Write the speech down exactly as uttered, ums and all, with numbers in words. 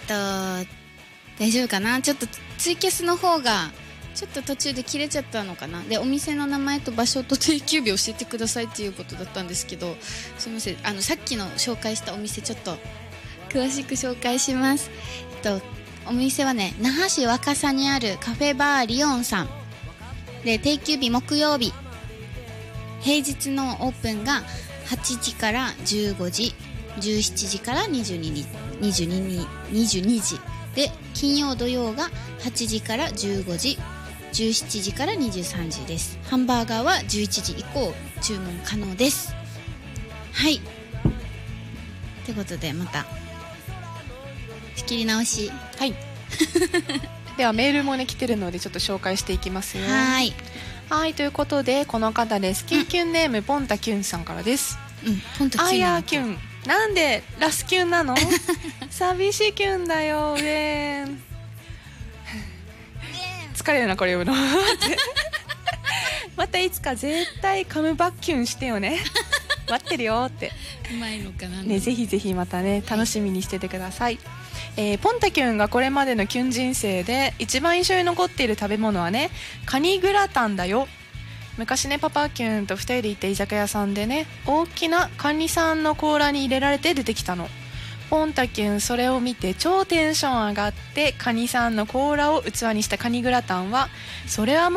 と大丈夫かな。ちょっとツイキャスの方がちょっと途中で切れちゃったのかな。でお店の名前と場所と定休日教えてくださいっていうことだったんですけど、すみません、あのさっきの紹介したお店ちょっと詳しく紹介します。えっとお店はね、那覇市若狭にあるカフェバーリオンさんで、定休日木曜日、平日のオープンがはちじからじゅうごじ、じゅうしちじからにじゅうにじで、金曜土曜がはちじからじゅうごじ、じゅうしちじからにじゅうさんじです。ハンバーガーはじゅういちじ以降注文可能です。はいということで、また仕切り直し。 はいではメールもね来てるのでちょっと紹介していきますよ。 はいはいということで、この方です。キュンキュンネーム、うん、ポンタキュンさんからです。 うん、ポンタキュン。 あやキュン、なんでラスキュンなの寂しいキュンだよ、ウェーン疲れるなこれ読むのまたいつか絶対カムバッキュンしてよね待ってるよってうまいのかなね。ぜひぜひまたね楽しみにしててください。えー、ポンタキュンがこれまでのキュン人生で一番印象に残っている食べ物はね、カニグラタンだよ。昔ねパパキュンとふたりで行った居酒屋さんでね、大きなカニさんの甲羅に入れられて出てきたの。ポンタキュンそれを見て超テンション上がって、カニさんの甲羅を器にしたカニグラタンは、それはもう